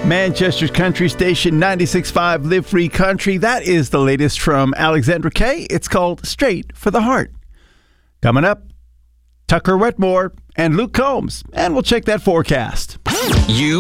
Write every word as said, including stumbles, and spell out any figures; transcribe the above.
Manchester's country station ninety-six point five Live Free Country. That is the latest from Alexandra Kay. It's called Straight for the Heart. Coming up, Tucker Wetmore and Luke Combs. And we'll check that forecast. You